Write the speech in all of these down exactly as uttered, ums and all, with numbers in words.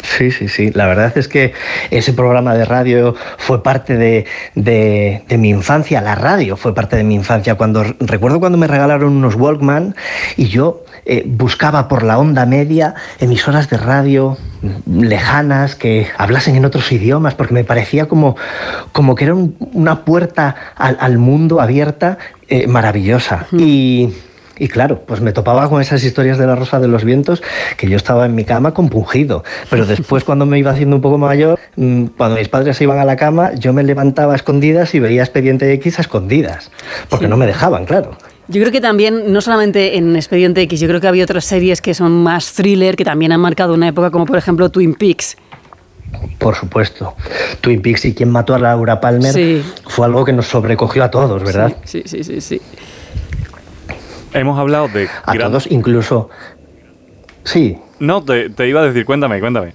Sí, sí, sí. La verdad es que ese programa de radio fue parte de, de, de mi infancia. La radio fue parte de mi infancia. Cuando recuerdo cuando me regalaron unos Walkman y yo eh, buscaba por la onda media emisoras de radio lejanas que hablasen en otros idiomas, porque me parecía como, como que era un, una puerta al, al mundo abierta, eh, maravillosa. Mm. Y... Y claro, pues me topaba con esas historias de La Rosa de los Vientos, que yo estaba en mi cama compungido. Pero después, cuando me iba haciendo un poco mayor, cuando mis padres se iban a la cama, yo me levantaba a escondidas y veía Expediente X a escondidas, porque sí. no me dejaban, claro. Yo creo que también, no solamente en Expediente X, yo creo que había otras series que son más thriller, que también han marcado una época, como por ejemplo Twin Peaks. Por supuesto. Twin Peaks y Quién mató a Laura Palmer sí. fue algo que nos sobrecogió a todos, ¿verdad? Sí, sí, sí, sí. sí. Hemos hablado de... A gran... todos, incluso... Sí. No, te, te iba a decir, cuéntame, cuéntame.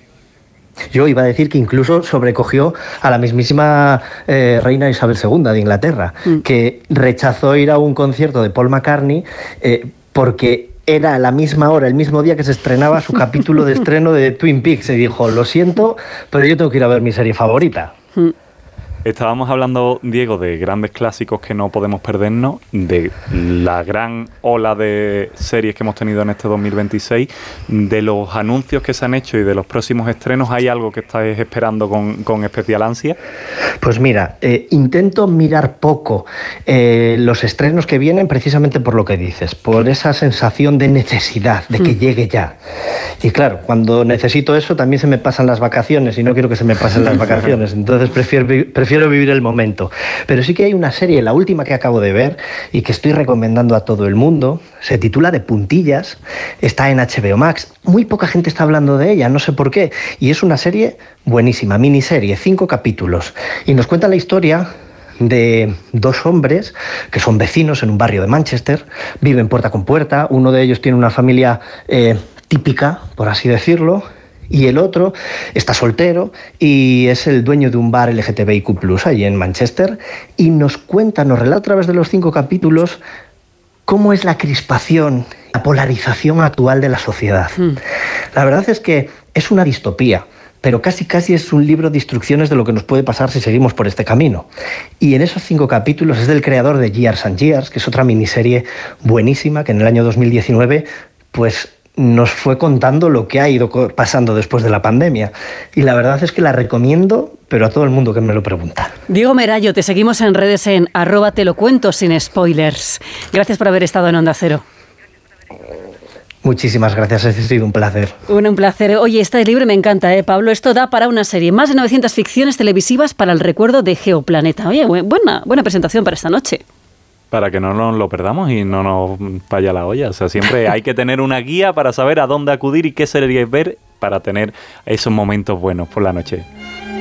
Yo iba a decir que incluso sobrecogió a la mismísima eh, reina Isabel segunda de Inglaterra, mm. que rechazó ir a un concierto de Paul McCartney eh, porque era a la misma hora, el mismo día que se estrenaba su capítulo de estreno de Twin Peaks. Y dijo, lo siento, pero yo tengo que ir a ver mi serie favorita. Mm. Estábamos hablando, Diego, de grandes clásicos que no podemos perdernos, de la gran ola de series que hemos tenido en este dos mil veintiséis, de los anuncios que se han hecho y de los próximos estrenos. ¿Hay algo que estáis esperando con, con especial ansia? Pues mira, eh, intento mirar poco eh, los estrenos que vienen precisamente por lo que dices, por esa sensación de necesidad, de que mm. llegue ya. Y claro, cuando necesito eso también se me pasan las vacaciones y no quiero que se me pasen las vacaciones, entonces prefiero, prefiero Quiero vivir el momento. Pero sí que hay una serie, la última que acabo de ver y que estoy recomendando a todo el mundo, se titula De Puntillas, está en H B O Max, muy poca gente está hablando de ella, no sé por qué, y es una serie buenísima, miniserie, cinco capítulos, y nos cuenta la historia de dos hombres que son vecinos en un barrio de Manchester, viven puerta con puerta, uno de ellos tiene una familia eh, típica, por así decirlo, y el otro está soltero y es el dueño de un bar L G T B I Q plus, allí en Manchester, y nos cuenta, nos relata a través de los cinco capítulos cómo es la crispación, la polarización actual de la sociedad. Mm. La verdad es que es una distopía, pero casi casi es un libro de instrucciones de lo que nos puede pasar si seguimos por este camino. Y en esos cinco capítulos es del creador de Years and Years, que es otra miniserie buenísima que en el año dos mil diecinueve, pues... nos fue contando lo que ha ido pasando después de la pandemia. Y la verdad es que la recomiendo, pero a todo el mundo que me lo pregunta. Diego Merallo, te seguimos en redes en arroba te lo cuento sin spoilers. Gracias por haber estado en Onda Cero. Muchísimas gracias, ha sido un placer. Un, un placer. Oye, este libro me encanta, ¿eh, Pablo? Esto da para una serie. Más de novecientas ficciones televisivas para el recuerdo de Geoplaneta. Oye, buena, buena presentación para esta noche. Para que no nos lo perdamos y no nos vaya la olla. O sea, siempre hay que tener una guía para saber a dónde acudir y qué series ver para tener esos momentos buenos por la noche.